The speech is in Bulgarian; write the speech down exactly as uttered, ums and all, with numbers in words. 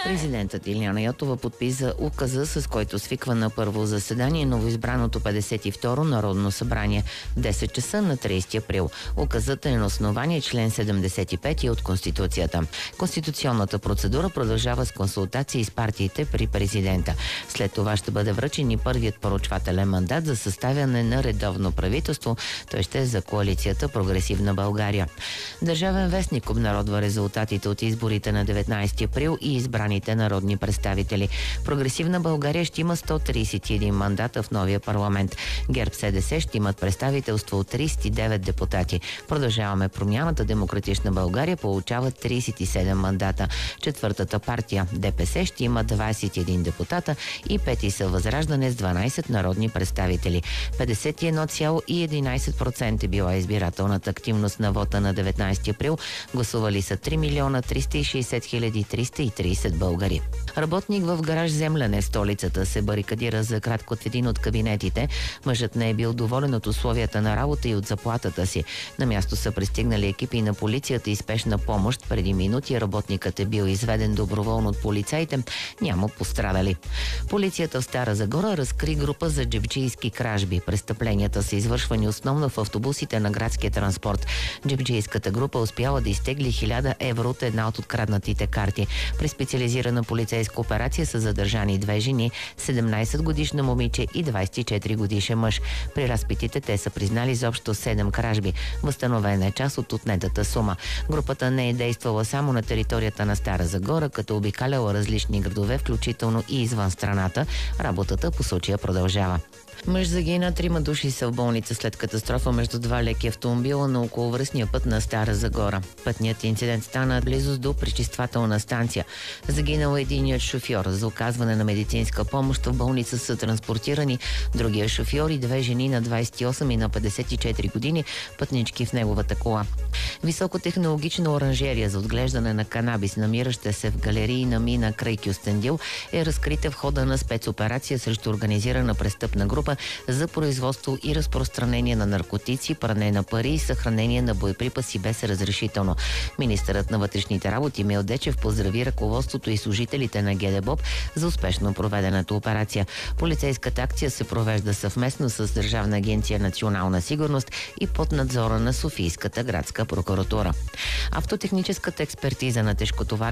Президентът Илияна Йотова подписа указа, с който свиква на първо заседание новоизбраното петдесет и второ Народно събрание в десет часа на тридесети април. Указът е на основание член седемдесет и пет от Конституцията. Конституционната процедура продължава с консултации с партиите при президента. След това ще бъде връчен и първият поручвателен мандат за съставяне на редовно правителство. Той ще е за коалицията Прогресивна България. Държавен вестник обнародва резултатите от изборите на деветнадесети април и избраните народни представители. Прогресивна България ще има сто тридесет и един мандата в новия парламент. ГЕРБ СДС ще имат представителство от тридесет и девет депутати. Продължаваме промяната. Демократична България получава тридесет и седем мандата. Четвъртата партия ДПС ще има двадесет и един депутата и пети са Възраждане с дванадесет народни представители. петдесет и едно цяло и единадесет процента била избирателната активност на вота на деветнадесети април. Гласували са три милиона триста и шестдесет хиляди триста и тридесет българи. Работник в гараж Земляне в столицата се барикадира за кратко в един от кабинетите. Мъжът не е бил доволен от условията на работа и от заплатата си. На място са пристигнали екипи на полицията и спешна помощ. Преди минути работникът е бил изведен доброволно от полицаите. Няма пострадали. Полицията в Стара Загора разкри група за джебчийски кражби. Престъпленията са извършвани основно в автобусите на градския транспорт. Джебчийската група успяла да изтегли хиляда евро от една от откраднатите карти. При специализирана полицейска операция са задържани две жени, седемнадесет годишна момиче и двадесет и четири годишен мъж. При разпитите те са признали за общо седем кражби. Възстановена е част от отнетата сума. Групата не е действала само на територията на Стара Загора, като обикаляла различни градове, включително и извън страната. Работата по случая продължава. Мъж загина, трима души са в болница след катастрофа между два леки автомобила на околовръстния път на Стара Загора. Пътният инцидент стана близост до пречиствателна станция. Загинал е единият шофьор. За оказване на медицинска помощ в болница са транспортирани другия шофьор и две жени на двадесет и осем и на петдесет и четири години, пътнички в неговата кола. Високотехнологична оранжерия за отглеждане на канабис, намираща се в галерийна мина край Кюстендил, е разкрита в хода на спецоперация срещу организирана престъпна група за производство и разпространение на наркотици, пране на пари и съхранение на боеприпаси без разрешително. Министърът на вътрешните работи Мил Дечев поздрави ръководството и служителите на ГДБОП за успешно проведената операция. Полицейската акция се провежда съвместно с Държавна агенция Национална сигурност и под надзора на Софийската градска прокуратура. Автотехническата експертиза на тежкотоварни